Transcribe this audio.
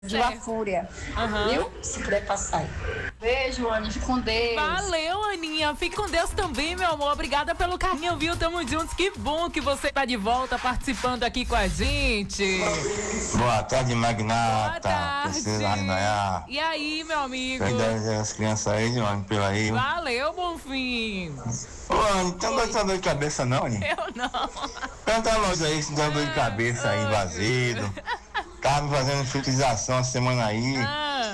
de La Fúria. Viu? Se puder passar aí. Beijo, Aninha. Fique com Deus. Valeu, Aninha. Fique com Deus também, meu amor. Obrigada pelo carinho, viu? Tamo juntos. Que bom que você tá de volta participando aqui com a gente. Boa tarde, Magnata. Boa tarde. E aí, meu amigo? As crianças aí, mano, pela aí. Valeu, Bonfim. Ô, Anny, não tá dor de cabeça não, Anny? Eu não. Canta longe aí, se dá dor de cabeça aí, vazido. Tava me fazendo infiltração a semana aí.